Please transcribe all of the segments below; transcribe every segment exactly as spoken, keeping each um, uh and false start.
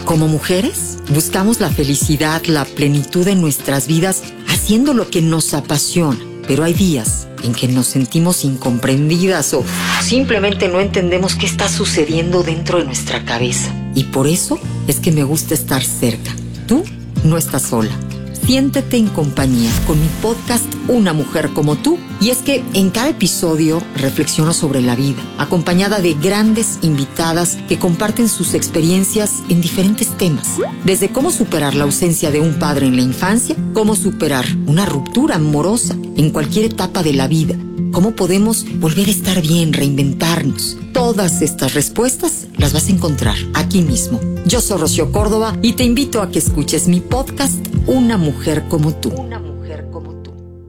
Como mujeres, buscamos la felicidad, la plenitud en nuestras vidas haciendo lo que nos apasiona. Pero hay días en que nos sentimos incomprendidas o simplemente no entendemos qué está sucediendo dentro de nuestra cabeza. Y por eso es que me gusta estar cerca. Tú no estás sola. Siéntete en compañía con mi podcast Una Mujer Como Tú. Y es que en cada episodio reflexiono sobre la vida, acompañada de grandes invitadas que comparten sus experiencias en diferentes temas. Desde cómo superar la ausencia de un padre en la infancia, cómo superar una ruptura amorosa en cualquier etapa de la vida, cómo podemos volver a estar bien, reinventarnos. Todas estas respuestas las vas a encontrar aquí mismo. Yo soy Rocío Córdoba y te invito a que escuches mi podcast Una Mujer Como Tú. Una Mujer Como Tú.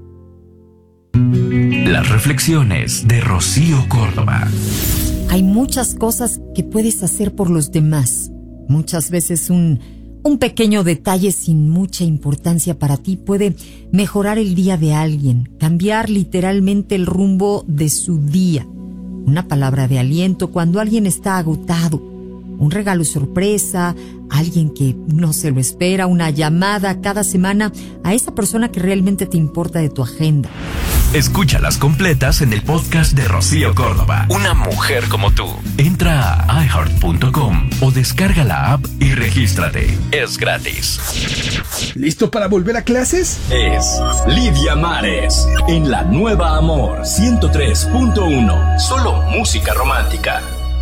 Las reflexiones de Rocío Córdoba. Hay muchas cosas que puedes hacer por los demás. Muchas veces un, un pequeño detalle sin mucha importancia para ti puede mejorar el día de alguien, cambiar literalmente el rumbo de su día. Una palabra de aliento cuando alguien está agotado, un regalo sorpresa, alguien que no se lo espera, una llamada cada semana a esa persona que realmente te importa de tu agenda. Escúchalas completas en el podcast de Rocío Córdoba. Una Mujer Como Tú. Entra a i heart punto com o descarga la app y regístrate. Es gratis. ¿Listo para volver a clases? Es Lidia Mares en La Nueva Amor ciento tres punto uno. Solo música romántica.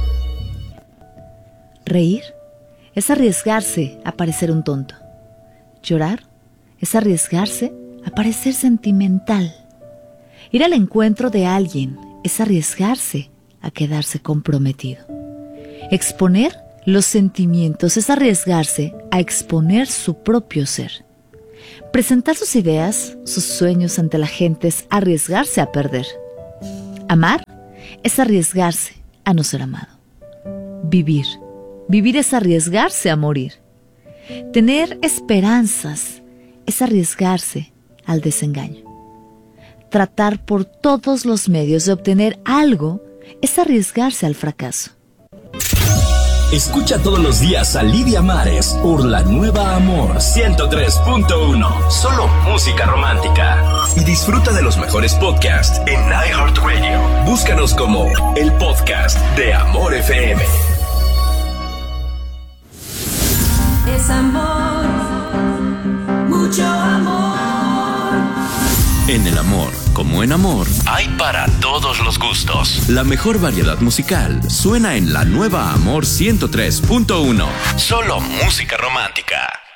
Reír es arriesgarse a parecer un tonto. Llorar es arriesgarse a parecer sentimental. Ir al encuentro de alguien es arriesgarse a quedarse comprometido. Exponer los sentimientos es arriesgarse a exponer su propio ser. Presentar sus ideas, sus sueños ante la gente es arriesgarse a perder. Amar es arriesgarse a no ser amado. Vivir. Vivir es arriesgarse a morir. Tener esperanzas es arriesgarse al desengaño. Tratar por todos los medios de obtener algo es arriesgarse al fracaso. Escucha todos los días a Lidia Mares por La Nueva Amor ciento tres punto uno. Solo música romántica. Y disfruta de los mejores podcasts en iHeartRadio. Búscanos como el podcast de Amor F M. Es amor, mucho amor. En el amor, como en amor, hay para todos los gustos. La mejor variedad musical suena en La Nueva Amor ciento tres punto uno. Solo música romántica.